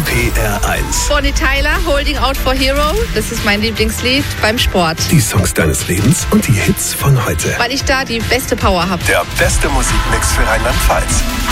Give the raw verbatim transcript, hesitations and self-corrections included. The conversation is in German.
P R eins. Bonnie Tyler, Holding Out for Hero. Das ist mein Lieblingslied beim Sport. Die Songs deines Lebens und die Hits von heute. Weil ich da die beste Power habe. Der beste Musikmix für Rheinland-Pfalz.